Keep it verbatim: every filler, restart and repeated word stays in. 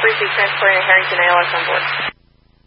briefly transporting a Harrington A L S on board.